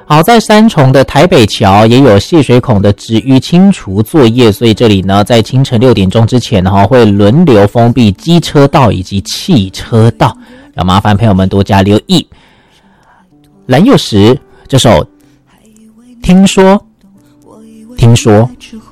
好在三重的台北桥也有泄水孔的止淤清除作业，所以这里呢在清晨6点钟之前会轮流封闭机车道以及汽车道，要麻烦朋友们多加留意。蓝又时这首听说